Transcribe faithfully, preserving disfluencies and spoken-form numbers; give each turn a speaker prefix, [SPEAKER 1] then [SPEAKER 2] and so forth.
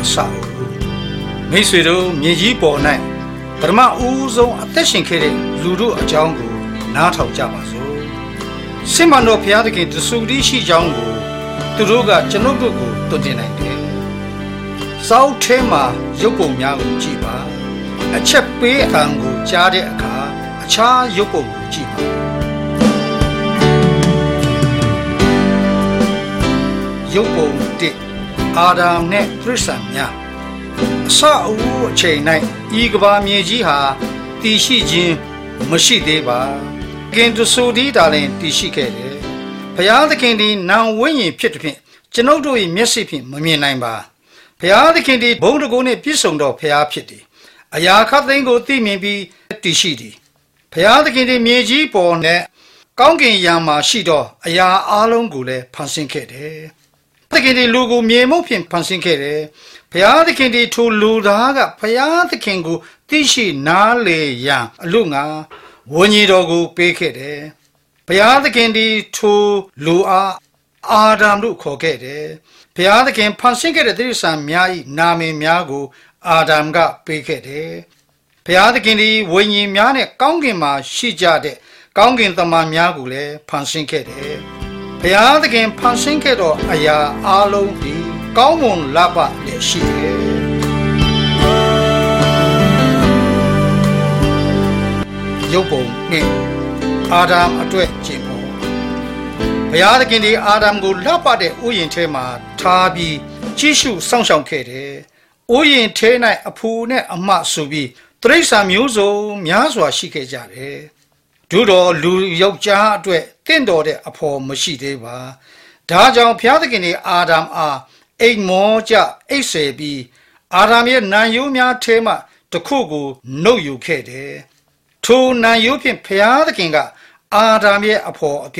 [SPEAKER 1] ဆောက်မိတ်ဆွေတို့မြေကြီးပေါ်၌ပထမဦးဆုံးအသက်ရှင်ခဲ့တဲ့လူတို့အကြောင်းကိုနားထောင်ကြပါစို့စစ်မှန်တော်ဘုရားသခင်တဆူတည်းရှိကြောင်းကိုသူတို့ကကျွန်ုပ်တို့ကိုတွင်တင်နိုင်တယ်စောက်ထဲမှာရုပ်ပုံများကိုကြည့်ပါအချက်ပေးအံကိုကြားတဲ့အခါအခြားရုပ်ပုံကိုကြည့်ပါရုပ်ပုံတစ်အာဒါမ်နဲ့ခရစ်စံများအစအဦးအချိန်၌ဤကဘာမြေကြီးဟာတည်ရှိခြင်းမရှိသေးပါကင်တဆူဒီတာလင်တည်ရှိခဲ့တယ်ဘုရားသခင်ဒီနာဝိညာဉ်ဖြစ်တဲ့ဖြင့်ကျွန်ုပ်တို့၏မျက်စိဖြင့်မမြင်နိုင်ပါဘုရားသခင်ဒီဘုံတကုနှင့်ပြည့်စုံသောဘုရားဖြစ်သည်အရာခတ်သိမ်းကိုသိမြင်ပြီးတည်ရှိသည်ဘုရားသခင်ဒီမြေကြီးပေါ်၌ကောင်းကင်ယံမှာရှိသောအရာအလုံးကိုလည်းဖန်ဆင်းခဲ့တယ်သခင်ဒီလူကိုမြေမှုဖြင့်ဖန်ဆင်းခဲ့တယ်ဘုရားသခင်ဒီထိုလူသားကဘုရားသခင်ကိုသိရှိနားလေရန်အလို့ငါဝိညာဉ်တော်ကိုပေးခဲ့တယ်ဘုရားသခင်ဒီထိုလူအားအာဒမ်တို့ခေါ်ခဲ့တယ်ဘုရားသခင်ဖန်ဆင်းခဲ့တဲ့တိရစ္ဆာန်များ၏နာမည်များကိုအာဒမ်ကပေးခဲ့တယ်ဘုရားသခင်ဒီဝိညာဉ်များနဲ့ကောင်းကင်မှာရှိကြတဲ့ကောင်းကင်သမန်များကိုလည်းဖန်ဆင်းခဲ့တယ်ဘုရားသခင်ဖန်ဆင်းခဲ့သောအရာအလုံးဒီကောင်းမွန်လှပလည်းရှိတယ်ရုပ်ပုံနဲ့အာဒမ်အတွက်ကျင့်ဖို့ဘုရားသခင်ဒီအာဒမ်ကိုလှပတဲ့ဥယျာဉ်ထဲမှာထားပြီးကြည့်ရှုစောင့်ရှောက်ခဲ့တယ်ဥယျာဉ်ထဲ၌အဖူနဲ့အမဆိုပြီးတိရစ္ဆာန်မျိုးစုံများစွာရှိခဲ့ကြတယ်တို့တော်လူယောက်ျားအတွက်တင့်တော်တဲ့အဖော်မရှိသေးပါဒါကြောင့်ဘုရားသခင်ဒီအာဒမ်အားအိမ်မောကြအိတ်ဆယ်ပြီးအာဒမ်ရဲ့နံရိုးများထဲမှတစ်ခုကိုနှုတ်ယူခဲ့တယ်ထိုနံရိုးဖြင့်ဘုရားသခင်ကအာဒမ်ရဲ့အဖော်အ